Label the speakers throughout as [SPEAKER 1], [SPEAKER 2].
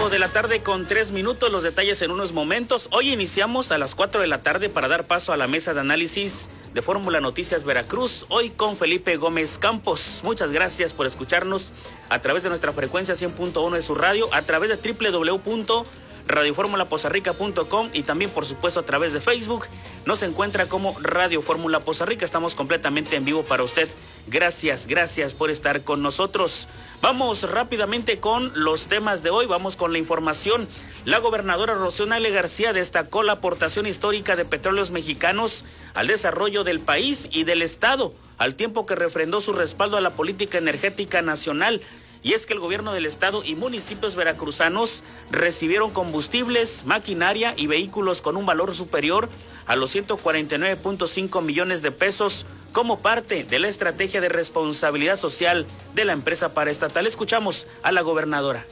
[SPEAKER 1] 4:03 p.m. Los detalles en unos momentos. Hoy iniciamos a las 4 de la tarde para dar paso a la mesa de análisis de Fórmula Noticias Veracruz, hoy con Felipe Gómez Campos. Muchas gracias por escucharnos a través de nuestra frecuencia 100.1 de su radio, a través de www.radioformulapozarrica.com y también, por supuesto, a través de Facebook. Nos encuentra como Radio Fórmula Poza Rica. Estamos completamente en vivo para usted. Gracias por estar con nosotros. Vamos rápidamente con los temas de hoy. Vamos con la información. La gobernadora Rocío Nale García destacó la aportación histórica de Petróleos Mexicanos al desarrollo del país y del estado, al tiempo que refrendó su respaldo a la política energética nacional. Y es que el gobierno del estado y municipios veracruzanos recibieron combustibles, maquinaria y vehículos con un valor superior a los 149.5 millones de pesos como parte de la estrategia de responsabilidad social de la empresa paraestatal. Escuchamos a la gobernadora.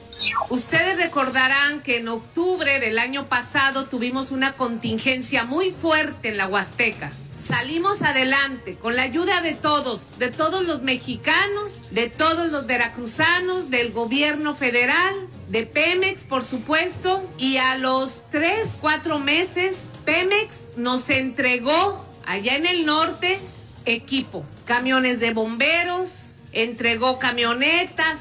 [SPEAKER 2] Ustedes recordarán que en octubre del año pasado tuvimos una contingencia muy fuerte en la Huasteca. Salimos adelante con la ayuda de todos los mexicanos, de todos los veracruzanos, del gobierno federal, de Pemex, por supuesto, y a los 3-4 meses, Pemex nos entregó allá en el norte equipo, camiones de bomberos, entregó camionetas,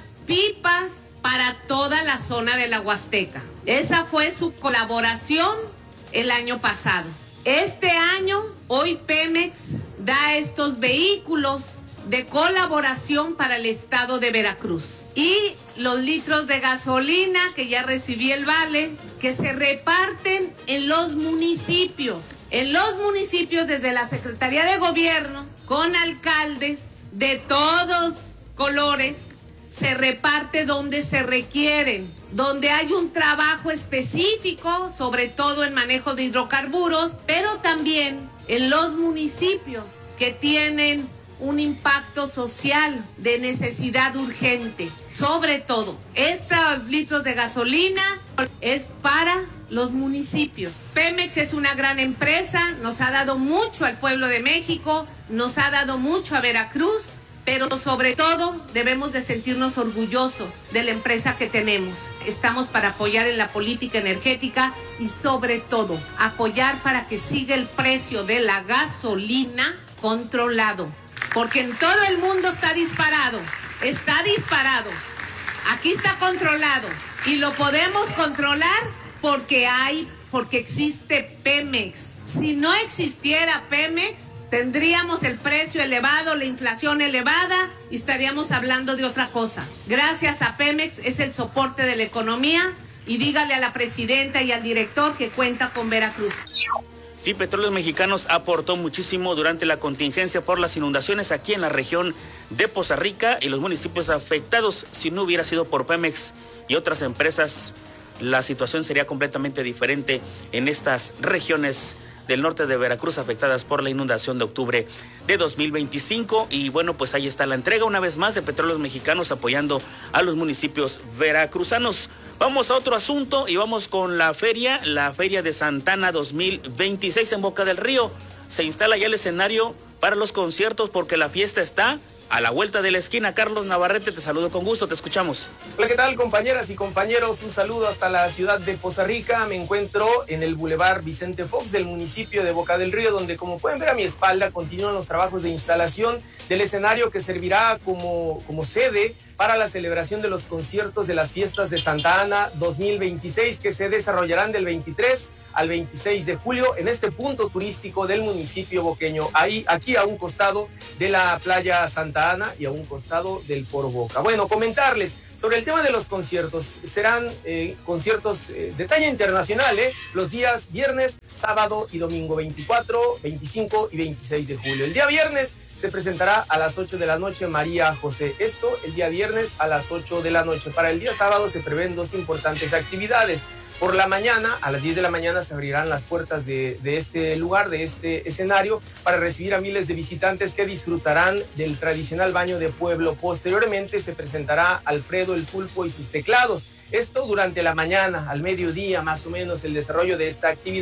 [SPEAKER 2] pipas para toda la zona de la Huasteca. Esa fue su colaboración el año pasado. Este año, hoy Pemex da estos vehículos de colaboración para el estado de Veracruz. Y los litros de gasolina, que ya recibí el vale, que se reparten en los municipios. En los municipios, desde la Secretaría de Gobierno, con alcaldes de todos colores, se reparte donde se requieren, donde hay un trabajo específico, sobre todo en manejo de hidrocarburos, pero también en los municipios que tienen un impacto social de necesidad urgente. Sobre todo, estos litros de gasolina es para los municipios. Pemex es una gran empresa, nos ha dado mucho al pueblo de México, nos ha dado mucho a Veracruz, pero sobre todo debemos de sentirnos orgullosos de la empresa que tenemos. Estamos para apoyar en la política energética y sobre todo apoyar para que siga el precio de la gasolina controlado, porque en todo el mundo está disparado. Aquí está controlado y lo podemos controlar porque existe Pemex. Si no existiera Pemex, tendríamos el precio elevado, la inflación elevada y estaríamos hablando de otra cosa. Gracias a Pemex es el soporte de la economía y dígale a la presidenta y al director que cuenta con Veracruz.
[SPEAKER 1] Sí, Petróleos Mexicanos aportó muchísimo durante la contingencia por las inundaciones aquí en la región de Poza Rica y los municipios afectados. Si no hubiera sido por Pemex y otras empresas, la situación sería completamente diferente en estas regiones del norte de Veracruz afectadas por la inundación de octubre de 2025. Y bueno, pues ahí está la entrega una vez más de Petróleos Mexicanos apoyando a los municipios veracruzanos. Vamos a otro asunto y vamos con la Feria de Santana 2026 en Boca del Río. Se instala ya el escenario para los conciertos porque la fiesta está a la vuelta de la esquina. Carlos Navarrete, te saludo con gusto, te escuchamos.
[SPEAKER 3] Hola, ¿qué tal, compañeras y compañeros? Un saludo hasta la ciudad de Poza Rica. Me encuentro en el Boulevard Vicente Fox del municipio de Boca del Río, donde, como pueden ver a mi espalda, continúan los trabajos de instalación del escenario que servirá como sede para la celebración de los conciertos de las fiestas de Santa Ana 2026, que se desarrollarán del 23 al 26 de julio en este punto turístico del municipio boqueño, aquí a un costado de la playa Santa Ana y a un costado del Foro Boca. Bueno, comentarles sobre el tema de los conciertos. Serán conciertos de talla internacional, los días viernes, sábado y domingo 24, 25 y 26 de julio. El día viernes se presentará a las 8 de la noche María José. Esto el día viernes a las 8 de la noche. Para el día sábado se prevén dos importantes actividades. Por la mañana, a las 10 de la mañana, se abrirán las puertas de este lugar, de este escenario, para recibir a miles de visitantes que disfrutarán del tradicional baño de pueblo. Posteriormente se presentará Alfredo el Pulpo y sus teclados. Esto durante la mañana, al mediodía más o menos, el desarrollo de esta actividad.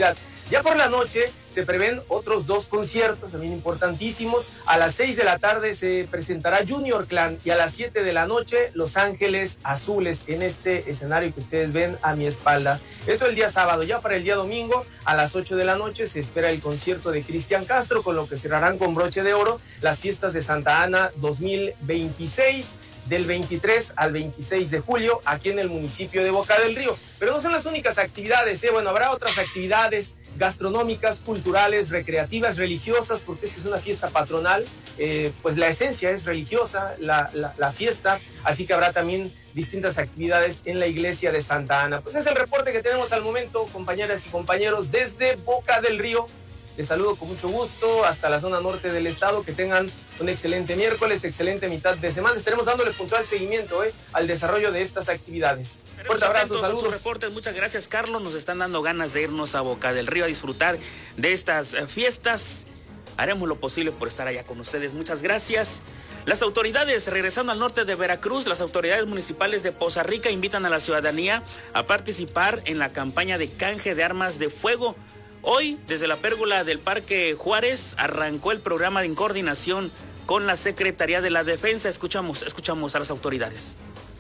[SPEAKER 3] Ya por la noche se prevén otros 2 conciertos también importantísimos. A las 6 de la tarde se presentará Junior Clan y a las 7 de la noche Los Ángeles Azules en este escenario que ustedes ven a mi espalda. Eso el día sábado. Ya para el día domingo a las 8 de la noche se espera el concierto de Cristian Castro, con lo que cerrarán con broche de oro las fiestas de Santa Ana 2026. Del 23 al 26 de julio, aquí en el municipio de Boca del Río. Pero no son las únicas actividades, ¿eh? Bueno, habrá otras actividades gastronómicas, culturales, recreativas, religiosas, porque esta es una fiesta patronal, pues la esencia es religiosa, la fiesta, así que habrá también distintas actividades en la iglesia de Santa Ana. Pues es el reporte que tenemos al momento, compañeras y compañeros, desde Boca del Río. Les saludo con mucho gusto hasta la zona norte del estado. Que tengan un excelente miércoles, excelente mitad de semana. Estaremos dándole puntual seguimiento al desarrollo de estas actividades. Fuerte abrazo, saludos.
[SPEAKER 1] Reportes. Muchas gracias, Carlos. Nos están dando ganas de irnos a Boca del Río a disfrutar de estas fiestas. Haremos lo posible por estar allá con ustedes. Muchas gracias. Las autoridades, regresando al norte de Veracruz, las autoridades municipales de Poza Rica invitan a la ciudadanía a participar en la campaña de canje de armas de fuego. Hoy, desde la pérgola del Parque Juárez, arrancó el programa de coordinación con la Secretaría de la Defensa. Escuchamos a las autoridades.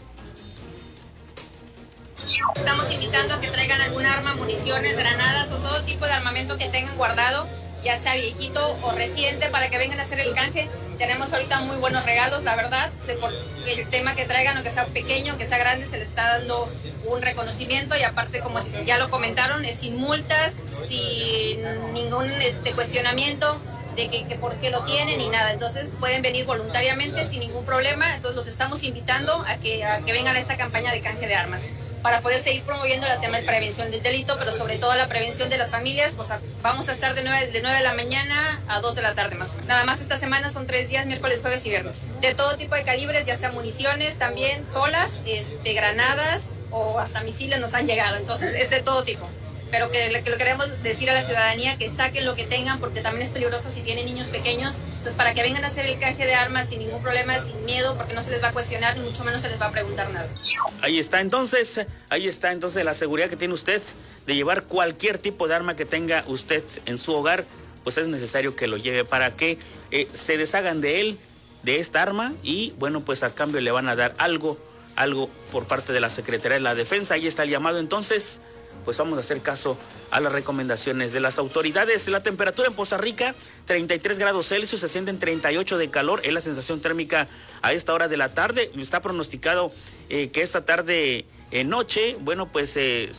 [SPEAKER 4] Estamos invitando a que traigan algún arma, municiones, granadas o todo tipo de armamento que tengan guardado, ya sea viejito o reciente, para que vengan a hacer el canje. Tenemos ahorita muy buenos regalos, la verdad. Por el tema que traigan, aunque sea pequeño, aunque sea grande, se les está dando un reconocimiento, y aparte, como ya lo comentaron, es sin multas, sin ningún cuestionamiento de que por qué lo tienen ni nada. Entonces pueden venir voluntariamente sin ningún problema. Entonces los estamos invitando a que vengan a esta campaña de canje de armas, para poder seguir promoviendo el tema de prevención del delito, pero sobre todo la prevención de las familias. Pues vamos a estar de 9 de la mañana a 2 de la tarde más o menos. Nada más esta semana son 3 días, miércoles, jueves y viernes. De todo tipo de calibres, ya sea municiones también, solas, granadas o hasta misiles nos han llegado. Entonces es de todo tipo. Pero que lo queremos decir a la ciudadanía, que saquen lo que tengan, porque también es peligroso si tienen niños pequeños. Entonces, para que vengan a hacer el canje de armas sin ningún problema, sin miedo, porque no se les va a cuestionar, ni mucho menos se les va a preguntar nada.
[SPEAKER 1] Ahí está entonces la seguridad que tiene usted de llevar cualquier tipo de arma que tenga usted en su hogar. Pues es necesario que lo lleve para que se deshagan de él, de esta arma, y bueno, pues a cambio le van a dar algo por parte de la Secretaría de la Defensa. Ahí está el llamado entonces. Pues vamos a hacer caso a las recomendaciones de las autoridades. La temperatura en Poza Rica, 33 grados Celsius, se sienten 38 de calor. Es la sensación térmica a esta hora de la tarde. Está pronosticado que esta tarde, noche, bueno, pues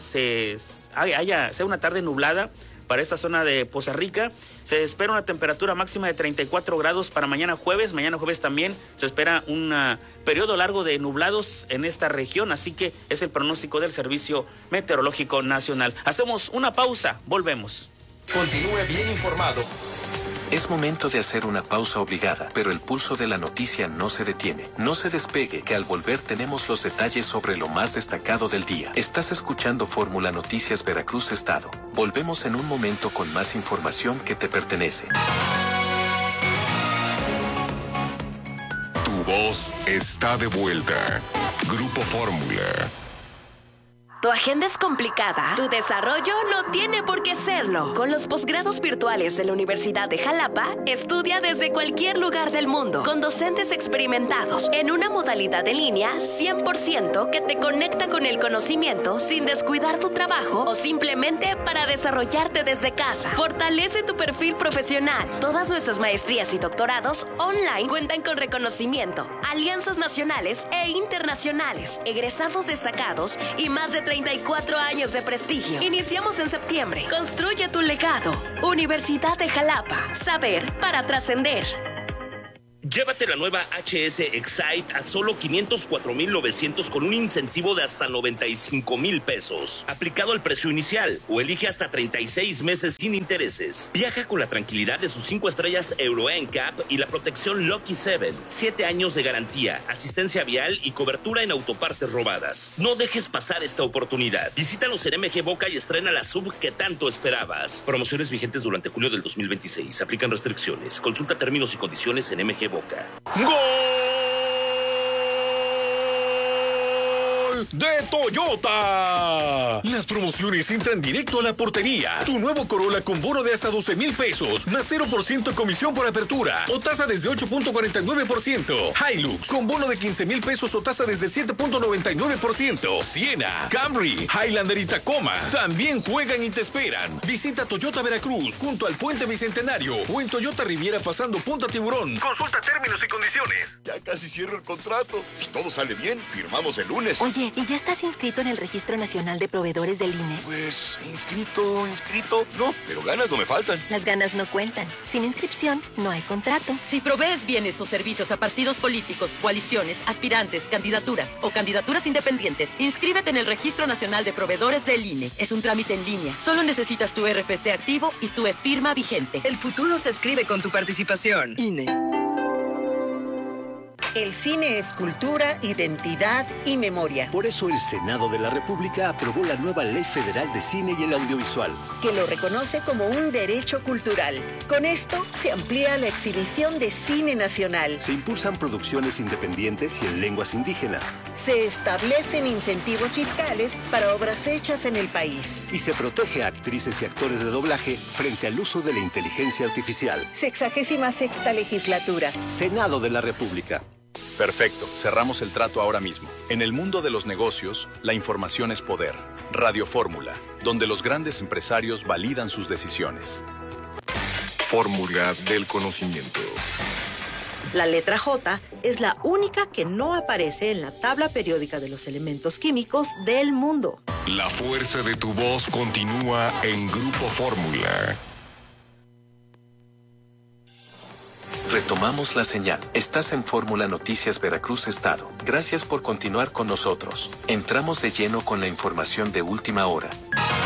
[SPEAKER 1] sea una tarde nublada para esta zona de Poza Rica. Se espera una temperatura máxima de 34 grados para mañana jueves. Mañana jueves también se espera un periodo largo de nublados en esta región, así que es el pronóstico del Servicio Meteorológico Nacional. Hacemos una pausa, volvemos.
[SPEAKER 5] Continúe bien informado.
[SPEAKER 6] Es momento de hacer una pausa obligada, pero el pulso de la noticia no se detiene. No se despegue, que al volver tenemos los detalles sobre lo más destacado del día. Estás escuchando Fórmula Noticias Veracruz Estado. Volvemos en un momento con más información que te pertenece.
[SPEAKER 5] Tu voz está de vuelta. Grupo Fórmula.
[SPEAKER 7] ¿Tu agenda es complicada? ¿Tu desarrollo no tiene por qué serlo? Con los posgrados virtuales de la Universidad de Jalapa, estudia desde cualquier lugar del mundo, con docentes experimentados, en una modalidad en línea 100% que te conecta con el conocimiento sin descuidar tu trabajo o simplemente para desarrollarte desde casa. Fortalece tu perfil profesional. Todas nuestras maestrías y doctorados online cuentan con reconocimiento, alianzas nacionales e internacionales, egresados destacados y más de 34 años de prestigio. Iniciamos en septiembre. Construye tu legado. Universidad de Jalapa. Saber para trascender.
[SPEAKER 8] Llévate la nueva HS Excite a solo 504,900 con un incentivo de hasta 95,000 pesos. Aplicado al precio inicial, o elige hasta 36 meses sin intereses. Viaja con la tranquilidad de sus 5 estrellas Euro NCAP y la protección Lucky 7. 7 años de garantía, asistencia vial y cobertura en autopartes robadas. No dejes pasar esta oportunidad. Visítanos en MG Boca y estrena la sub que tanto esperabas. Promociones vigentes durante julio del 2026. Aplican restricciones. Consulta términos y condiciones en MG Boca.
[SPEAKER 5] ¡Gol
[SPEAKER 9] especial de Toyota. Las promociones entran directo a la portería. Tu nuevo Corolla con bono de hasta 12,000 pesos, más 0% comisión por apertura o tasa desde 8.49%. Hilux con bono de 15,000 pesos o tasa desde 7.99%. Siena, Camry, Highlander y Tacoma también juegan y te esperan. Visita Toyota Veracruz junto al Puente Bicentenario o en Toyota Riviera pasando Punta Tiburón. Consulta términos y condiciones.
[SPEAKER 10] Ya casi cierro el contrato. Si todo sale bien, firmamos el lunes.
[SPEAKER 11] Oye, ¿y ya estás inscrito en el Registro Nacional de Proveedores del INE?
[SPEAKER 10] Pues, inscrito. No, pero ganas no me faltan.
[SPEAKER 11] Las ganas no cuentan. Sin inscripción, no hay contrato.
[SPEAKER 12] Si provees bienes o servicios a partidos políticos, coaliciones, aspirantes, candidaturas o candidaturas independientes, inscríbete en el Registro Nacional de Proveedores del INE. Es un trámite en línea. Solo necesitas tu RFC activo y tu e-firma vigente.
[SPEAKER 13] El futuro se escribe con tu participación. INE.
[SPEAKER 14] El cine es cultura, identidad y memoria.
[SPEAKER 15] Por eso el Senado de la República aprobó la nueva Ley Federal de Cine y el Audiovisual,
[SPEAKER 14] que lo reconoce como un derecho cultural. Con esto se amplía la exhibición de cine nacional.
[SPEAKER 15] Se impulsan producciones independientes y en lenguas indígenas.
[SPEAKER 14] Se establecen incentivos fiscales para obras hechas en el país.
[SPEAKER 15] Y se protege a actrices y actores de doblaje frente al uso de la inteligencia artificial.
[SPEAKER 14] 66ª legislatura.
[SPEAKER 15] Senado de la República.
[SPEAKER 16] Perfecto, cerramos el trato ahora mismo. En el mundo de los negocios, la información es poder. Radio Fórmula, donde los grandes empresarios validan sus decisiones.
[SPEAKER 5] Fórmula del conocimiento.
[SPEAKER 17] La letra J es la única que no aparece en la tabla periódica de los elementos químicos del mundo.
[SPEAKER 5] La fuerza de tu voz continúa en Grupo Fórmula.
[SPEAKER 6] Retomamos la señal. Estás en Fórmula Noticias Veracruz Estado. Gracias por continuar con nosotros. Entramos de lleno con la información de última hora.